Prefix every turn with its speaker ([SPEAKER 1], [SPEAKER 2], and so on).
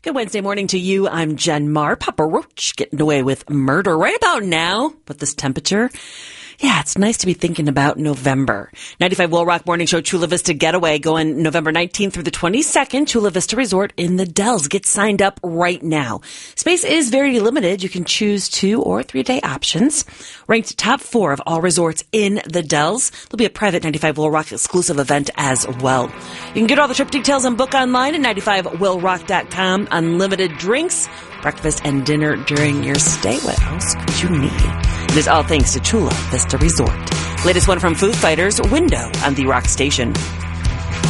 [SPEAKER 1] Good Wednesday morning to you. I'm Jen Marr. Papa Roach getting away with murder right about now with this temperature. Yeah, it's nice to be thinking about November. 95 Will Rock Morning Show Chula Vista Getaway going November 19th through the 22nd. Chula Vista Resort in the Dells. Get signed up right now. Space is very limited. You can choose 2 or 3-day options. Ranked top 4 of all resorts in the Dells. There'll be a private 95 Will Rock exclusive event as well. You can get all the trip details and book online at 95willrock.com. Unlimited drinks, breakfast, and dinner during your stay. What else could you need? It is all thanks to Chula Vista Resort. Latest one from Foo Fighters, Window on the Rock Station.